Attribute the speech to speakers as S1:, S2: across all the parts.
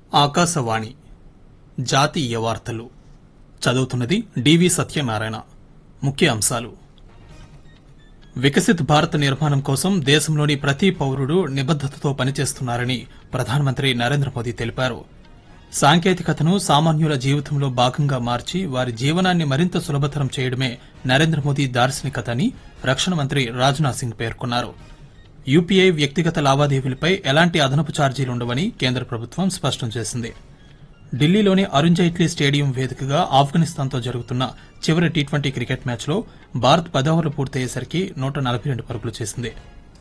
S1: ఆకాశవాణి జాతీయ వార్తలు చదువుతున్నది డివి సత్యనారాయణ. ముఖ్య అంశాలు: వికసిత్ భారత్ నిర్మాణం కోసం దేశంలోని ప్రతి పౌరుడు నిబద్దతతో పనిచేస్తున్నారని ప్రధానమంత్రి నరేంద్ర మోదీ తెలిపారు. సాంకేతికతను సామాన్యుల జీవితంలో భాగంగా మార్చి వారి జీవనాన్ని మరింత సులభతరం చేయడమే నరేంద్ర మోదీ దార్శనికత అని రక్షణ మంత్రి రాజ్నాథ్ సింగ్ పేర్కొన్నారు. యూపీఐ వ్యక్తిగత లావాదేవీలపై ఎలాంటి అదనపు ఛార్జీలుండవని కేంద్ర ప్రభుత్వం స్పష్టం చేసింది. ఢిల్లీలోని అరుణ్ జైట్లీ స్టేడియం వేదికగా ఆఫ్ఘనిస్తాన్తో జరుగుతున్న చివరి టీ20 క్రికెట్ మ్యాచ్లో భారత్ 10 ఓవర్లు పూర్తయ్యేసరికి 142 పరుగులు చేసింది.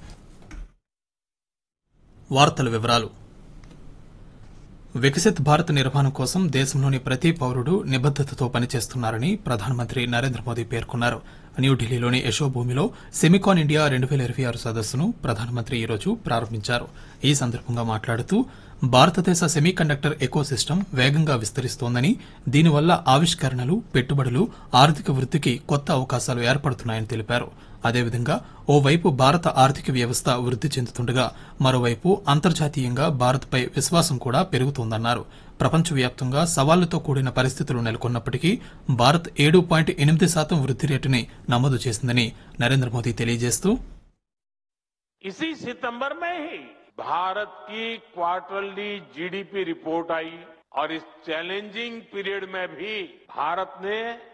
S1: వికసిత్ భారత్ నిర్మాణం కోసం దేశంలోని ప్రతి పౌరుడు నిబద్దతతో పనిచేస్తున్నారని ప్రధానమంత్రి నరేంద్ర మోదీ పేర్కొన్నారు. న్యూఢిల్లీలోని యశోభూమిలో సెమికాన్ ఇండియా 2026 సదస్సును ప్రధానమంత్రి ఈరోజు ప్రారంభించారు. ఈ సందర్భంగా మాట్లాడుతూ భారతదేశ సెమీకండక్టర్ ఎకోసిస్టమ్ వేగంగా విస్తరిస్తోందని, దీనివల్ల ఆవిష్కరణలు, పెట్టుబడులు, ఆర్థిక వృద్దికి కొత్త అవకాశాలు ఏర్పడుతున్నాయని తెలిపారు. అదేవిధంగా ఓవైపు భారత ఆర్థిక వ్యవస్థ వృద్ది చెందుతుండగా మరోవైపు అంతర్జాతీయంగా భారత్పై విశ్వాసం కూడా పెరుగుతోందన్నారు. ప్రపంచవ్యాప్తంగా సవాళ్లతో కూడిన పరిస్థితులు నెలకొన్నప్పటికీ భారత్ 7.8% వృద్ది రేటుని నమోదు చేసిందని నరేంద్ర మోదీ తెలియజేస్తూ,
S2: इसी सितंबर में ही भारत की क्वार्टरली जीडीपी रिपोर्ट आई और इस चैलेंजिंग पीरियड में भी भारत ने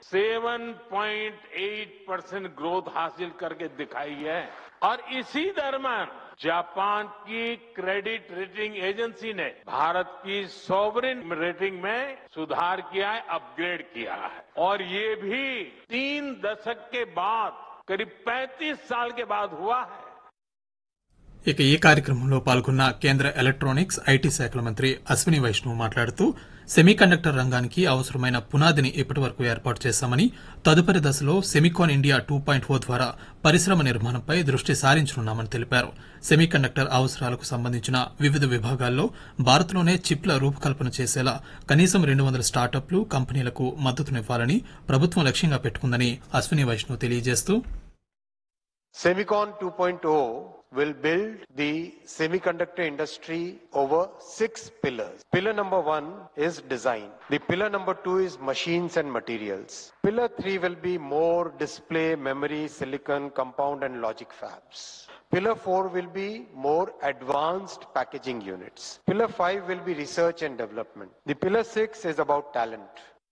S2: 7.8% ग्रोथ हासिल करके दिखाई है. और इसी दरम्यान जापान की क्रेडिट रेटिंग एजेंसी ने भारत की सॉवरेन रेटिंग में सुधार किया है, अपग्रेड किया है. और ये भी 3 दशक के बाद, करीब 35 साल के बाद हुआ है.
S1: ఇక ఈ కార్యక్రమంలో పాల్గొన్న కేంద్ర ఎలక్ట్రానిక్స్, ఐటీ శాఖల మంత్రి అశ్విని వైష్ణవ్ మాట్లాడుతూ, సెమీకండక్టర్ రంగానికి అవసరమైన పునాదిని ఇప్పటివరకు ఏర్పాటు చేశామని, తదుపరి దశలో సెమికాన్ ఇండియా 2.0 ద్వారా పరిశ్రమ నిర్మాణంపై దృష్టి సారించనున్నామని తెలిపారు. సెమీకండక్టర్ అవసరాలకు సంబంధించిన వివిధ విభాగాల్లో భారత్లోనే చిప్ల రూపకల్పన చేసేలా కనీసం 200 స్టార్టప్లు, కంపెనీలకు మద్దతునివ్వాలని ప్రభుత్వం లక్ష్యంగా పెట్టుకుందని అశ్విని వైష్ణవ్ తెలియజేస్తూ,
S3: Semicon 2.0 will build the semiconductor industry over 6 pillars. Pillar number 1 is design. The pillar number 2 is machines and materials. Pillar 3 will be more display, memory, silicon, compound and logic fabs. Pillar 4 will be more advanced packaging units. Pillar 5 will be research and development. The pillar 6 is about talent.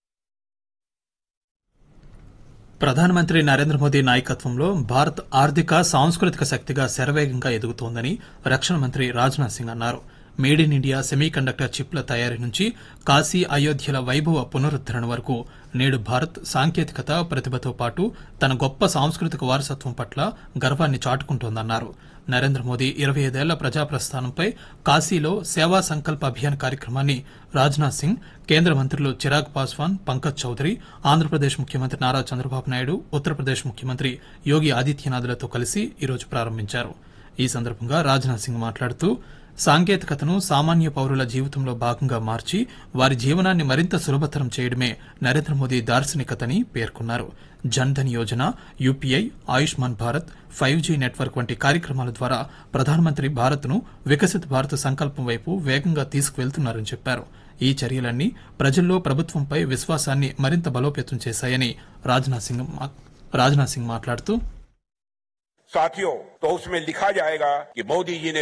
S1: ప్రధానమంత్రి నరేంద్ర మోదీ నాయకత్వంలో భారత్ ఆర్థిక, సాంస్కృతిక శక్తిగా శరవేగంగా ఎదుగుతోందని రక్షణ మంత్రి రాజ్నాథ్ సింగ్ అన్నారు. Made in India semiconductor చిప్ల తయారీ నుంచి కాశీ, అయోధ్యల వైభవ పునరుద్దరణ వరకు నేడు భారత్ సాంకేతికత, ప్రతిభతో పాటు తన గొప్ప సాంస్కృతిక వారసత్వం పట్ల గర్వాన్ని చాటుకుంటోందన్నారు. నరేంద్ర మోదీ 25 ఏళ్ల ప్రజాప్రస్థానంపై కాశీలో సేవా సంకల్ప అభియాన్ కార్యక్రమాన్ని రాజ్నాథ్ సింగ్, కేంద్ర మంత్రులు చిరాగ్ పాస్వాన్, పంకజ్ చౌదరి, ఆంధ్రప్రదేశ్ ముఖ్యమంత్రి నారా చంద్రబాబు నాయుడు, ఉత్తరప్రదేశ్ ముఖ్యమంత్రి యోగి ఆదిత్యనాథ్లతో కలిసి ఈరోజు ప్రారంభించారు. ఈ సందర్భంగా రాజ్నాథ్ సింగ్ మాట్లాడుతూ, సాంకేతికతను సామాన్య పౌరుల జీవితంలో భాగంగా మార్చి వారి జీవనాన్ని మరింత సులభతరం చేయడమే నరేంద్ర మోదీ దార్శనికతని పేర్కొన్నారు. Jan Dhan Yojana, UPI, Ayushman Bharat, 5G network వంటి కార్యక్రమాల ద్వారా ప్రధానమంత్రి భారత్ను వికసిత్ భారత్ సంకల్పం వైపు వేగంగా తీసుకువెళ్తున్నారని చెప్పారు. ఈ చర్యలన్నీ ప్రజల్లో ప్రభుత్వంపై విశ్వాసాన్ని మరింత బలోపేతం చేశాయని రాజ్నాథ్ సింగ్ మాట్లాడుతూ,
S4: साथियों, तो उसमें लिखा जाएगा कि मोदी जी ने